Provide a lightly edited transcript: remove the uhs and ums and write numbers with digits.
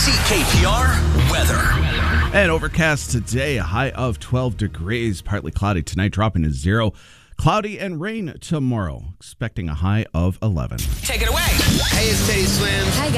CKPR weather. And overcast today, a high of 12 degrees, partly cloudy tonight, dropping to 0. Cloudy and rain tomorrow, expecting a high of 11. Take it away. Hey, it's Teddy Swims.